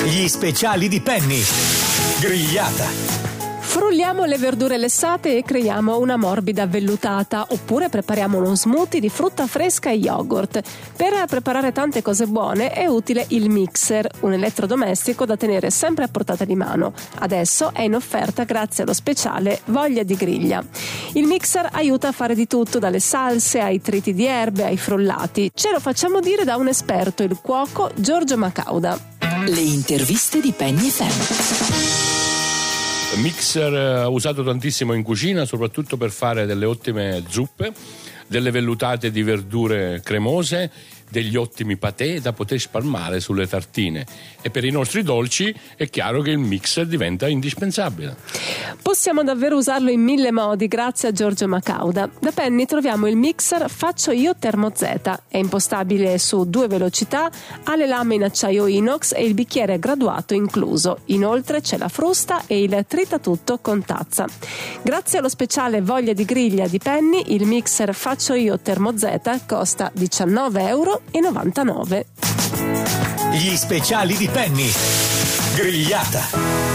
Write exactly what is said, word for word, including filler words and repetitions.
Gli speciali di Penny. Grigliata. Frulliamo le verdure lessate e creiamo una morbida vellutata, oppure prepariamo uno smoothie di frutta fresca e yogurt. Per preparare tante cose buone è utile il mixer, un elettrodomestico da tenere sempre a portata di mano. Adesso è in offerta grazie allo speciale Voglia di griglia. Il mixer aiuta a fare di tutto, dalle salse ai triti di erbe ai frullati. Ce lo facciamo dire da un esperto, il cuoco Giorgio Macauda. Le interviste di Penny F M. Mixer usato tantissimo in cucina, soprattutto per fare delle ottime zuppe, delle vellutate di verdure cremose, degli ottimi patè da poter spalmare sulle tartine. E per i nostri dolci è chiaro che il mixer diventa indispensabile. Possiamo davvero usarlo in mille modi grazie a Giorgio Macauda. Da Penny troviamo il mixer Faccio Io Termo Z. È impostabile su due velocità, ha le lame in acciaio inox e il bicchiere graduato incluso. Inoltre c'è la frusta e il tritatutto con tazza. Grazie allo speciale Voglia di griglia di Penny, il mixer Faccio Io Termo Z costa diciannove euro e novantanove. Gli speciali di Penny. Grigliata.